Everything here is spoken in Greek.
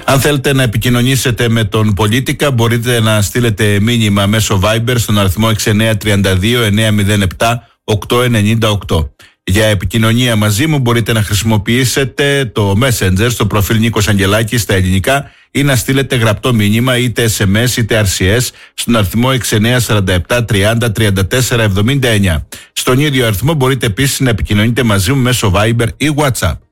Αν θέλετε να επικοινωνήσετε με τον Πολίτικα, μπορείτε να στείλετε μήνυμα μέσω Viber στον αριθμό 6932-907-898. Για επικοινωνία μαζί μου μπορείτε να χρησιμοποιήσετε το Messenger στο προφίλ Νίκος Αγγελάκης στα ελληνικά ή να στείλετε γραπτό μήνυμα είτε SMS είτε RCS στον αριθμό 6947-30-34-79. Στον ίδιο αριθμό μπορείτε επίσης να επικοινωνείτε μαζί μου μέσω Viber ή WhatsApp.